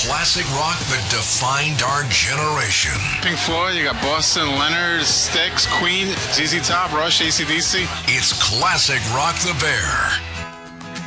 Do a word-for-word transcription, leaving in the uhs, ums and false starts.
classic rock that defined our generation. Pink Floyd, you got Boston, Leonard, Styx, Queen, Z Z Top, Rush, A C D C. It's Classic Rock the Bear.